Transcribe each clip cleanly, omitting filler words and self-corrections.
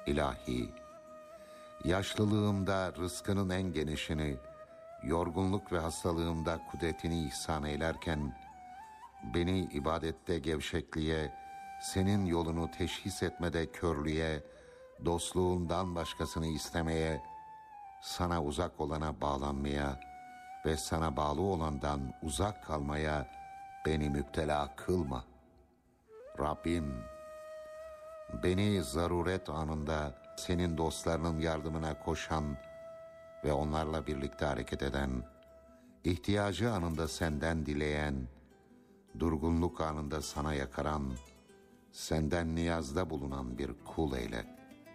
İlahi, yaşlılığımda rızkının en genişini, yorgunluk ve hastalığımda kudretini ihsan eylerken, beni ibadette gevşekliğe, senin yolunu teşhis etmede körlüğe, dostluğundan başkasını istemeye, sana uzak olana bağlanmaya ve sana bağlı olandan uzak kalmaya beni müptela kılma. Rabbim, beni zaruret anında senin dostlarının yardımına koşan ve onlarla birlikte hareket eden, ihtiyacı anında senden dileyen, durgunluk anında sana yakaran, senden niyazda bulunan bir kul eyle.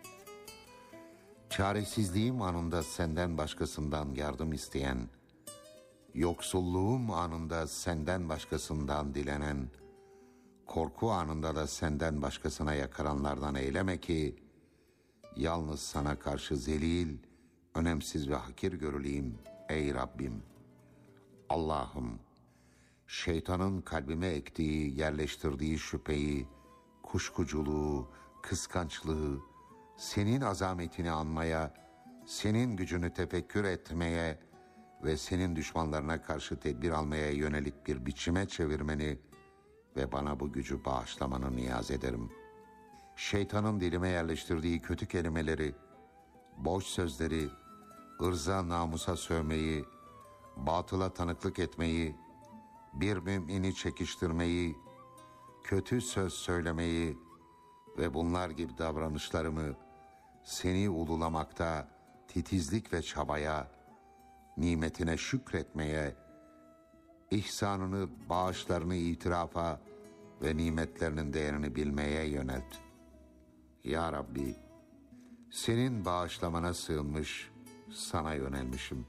Çaresizliğim anında senden başkasından yardım isteyen, yoksulluğum anında senden başkasından dilenen, korku anında da senden başkasına yakaranlardan eyleme ki, yalnız sana karşı zelil, önemsiz ve hakir görüleyim ey Rabbim. Allah'ım, şeytanın kalbime ektiği, yerleştirdiği şüpheyi, kuşkuculuğu, kıskançlığı, senin azametini anmaya, senin gücünü tefekkür etmeye ve senin düşmanlarına karşı tedbir almaya yönelik bir biçime çevirmeni ve bana bu gücü bağışlamanı niyaz ederim. Şeytanın dilime yerleştirdiği kötü kelimeleri, boş sözleri, ırza namusa sövmeyi, batıla tanıklık etmeyi, bir mümini çekiştirmeyi, kötü söz söylemeyi ve bunlar gibi davranışlarımı seni ululamakta titizlik ve çabaya, nimetine şükretmeye, ihsanını, bağışlarını itirafa ve nimetlerinin değerini bilmeye yönelt. Ya Rabbi, senin bağışlamana sığınmış, sana yönelmişim.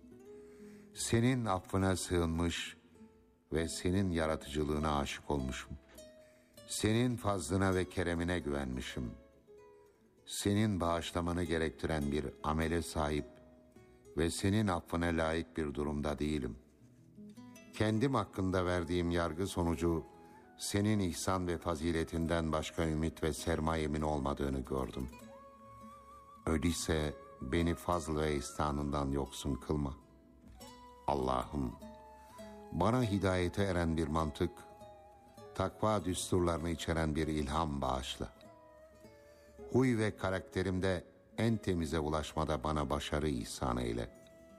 Senin affına sığınmış ve senin yaratıcılığına aşık olmuşum. Senin fazlına ve keremine güvenmişim. Senin bağışlamanı gerektiren bir amele sahip ve senin affına layık bir durumda değilim. Kendim hakkında verdiğim yargı sonucu senin ihsan ve faziletinden başka ümit ve sermayemin olmadığını gördüm. Öyleyse beni fazl ve ihsanından yoksun kılma. Allah'ım, bana hidayete eren bir mantık, takva düsturlarını içeren bir ilham bağışla. Huy ve karakterimde en temize ulaşmada bana başarı ihsan eyle.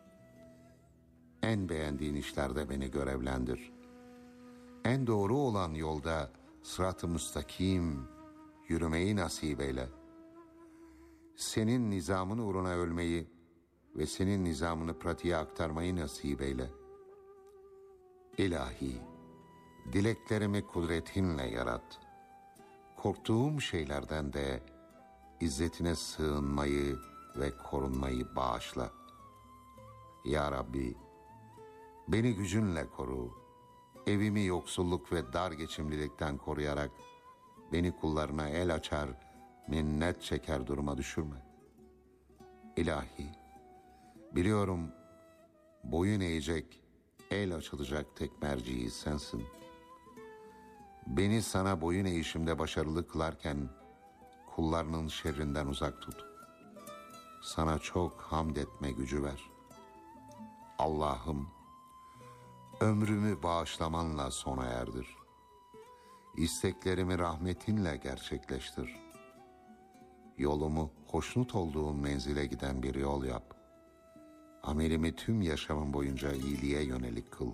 En beğendiğin işlerde beni görevlendir. En doğru olan yolda sırat-ı müstakim yürümeyi nasip eyle. Senin nizamın uğruna ölmeyi ve senin nizamını pratiğe aktarmayı nasip eyle. İlahi, dileklerimi kudretinle yarat. Korktuğum şeylerden de İzzetine sığınmayı ve korunmayı bağışla. Ya Rabbi, beni gücünle koru. Evimi yoksulluk ve dar geçimlilikten koruyarak beni kullarına el açar, minnet çeker duruma düşürme. İlahi, biliyorum boyun eğecek, el açılacak tek merciği sensin. Beni sana boyun eğişimde başarılı kılarken kullarının şerrinden uzak tut. Sana çok hamd etme gücü ver. Allah'ım, ömrümü bağışlamanla sona erdir. İsteklerimi rahmetinle gerçekleştir. Yolumu hoşnut olduğun menzile giden bir yol yap. Amelimi tüm yaşamım boyunca iyiliğe yönelik kıl.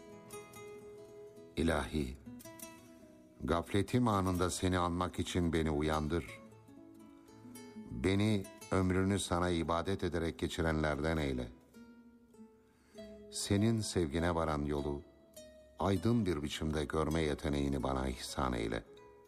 İlahi, gafletim anında seni anmak için beni uyandır. Beni ömrünü sana ibadet ederek geçirenlerden eyle. Senin sevgine varan yolu aydın bir biçimde görme yeteneğini bana ihsan eyle.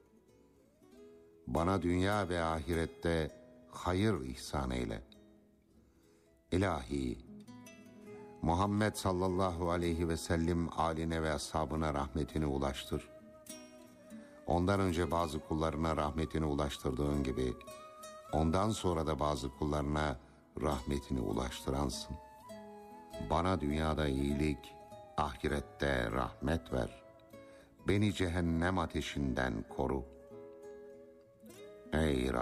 Bana dünya ve ahirette hayır ihsan eyle. İlahi, Muhammed sallallahu aleyhi ve sellem âline ve ashabına rahmetini ulaştır. Ondan önce bazı kullarına rahmetini ulaştırdığın gibi, ondan sonra da bazı kullarına rahmetini ulaştıransın. Bana dünyada iyilik, ahirette rahmet ver. Beni cehennem ateşinden koru. Ey